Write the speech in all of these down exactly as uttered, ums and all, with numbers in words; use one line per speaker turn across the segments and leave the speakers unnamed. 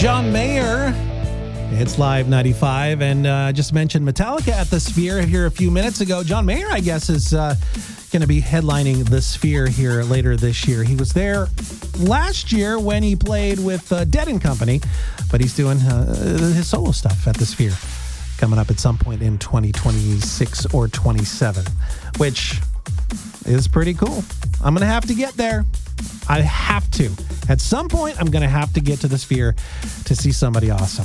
John Mayer. It's Live ninety-five, and uh, just mentioned Metallica at the Sphere here a few minutes ago. John Mayer, I guess, is uh, going to be headlining the Sphere here later this year. He was there last year when he played with uh, Dead and Company, but he's doing uh, his solo stuff at the Sphere coming up at some point in twenty twenty-six or twenty-seven, which is pretty cool. I'm going to have to get there. I have to. At some point, I'm going to have to get to the Sphere to see somebody awesome.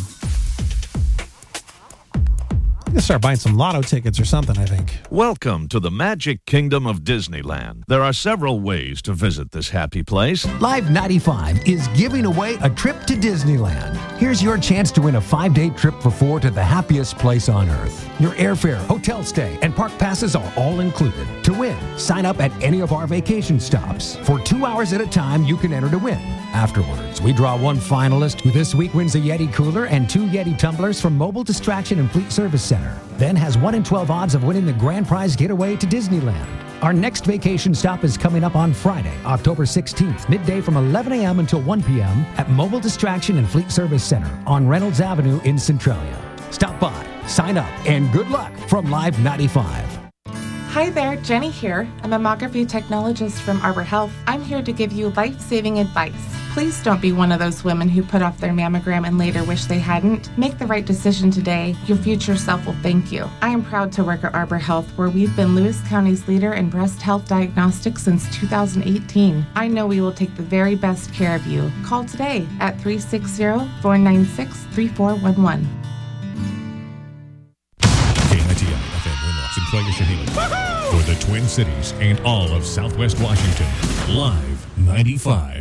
I'm going to start buying some lotto tickets or something, I think.
Welcome to the Magic Kingdom of Disneyland. There are several ways to visit this happy place.
Live ninety-five is giving away a trip to Disneyland. Here's your chance to win a five-day trip for four to the happiest place on Earth. Your airfare, hotel stay, and park passes are all included. To win, sign up at any of our vacation stops. For two hours at a time, you can enter to win. Afterwards, we draw one finalist who this week wins a Yeti cooler and two Yeti tumblers from Mobile Distraction and Fleet Service Center. Then has one in twelve odds of winning the grand prize getaway to Disneyland. Our next vacation stop is coming up on Friday, October sixteenth, midday from eleven a.m. until one p.m. at Mobile Distraction and Fleet Service Center on Reynolds Avenue in Centralia. Stop by, sign up, and good luck from Live ninety-five.
Hi there, Jenny here, a mammography technologist from Arbor Health. I'm here to give you life-saving advice. Please don't be one of those women who put off their mammogram and later wish they hadn't. Make the right decision today. Your future self will thank you. I am proud to work at Arbor Health, where we've been Lewis County's leader in breast health diagnostics since two thousand eighteen. I know we will take the very best care of you. Call today at three six zero, four nine six, three four one one.
K I T I F M Winlock, Centralia, Chehalis. For the Twin Cities and all of Southwest Washington. Live ninety-five.